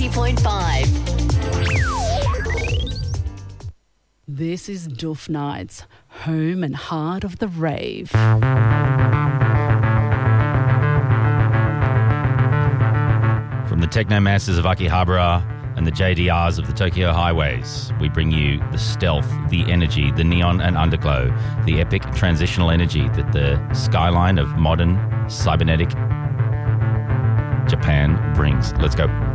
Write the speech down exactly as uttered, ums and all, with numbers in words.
ninety point five. This is Doof Nights, home and heart of the rave. From the techno masters of Akihabara and the J D Rs of the Tokyo highways, we bring you the stealth, the energy, the neon and underglow, the epic transitional energy that the skyline of modern cybernetic Japan brings. Let's go.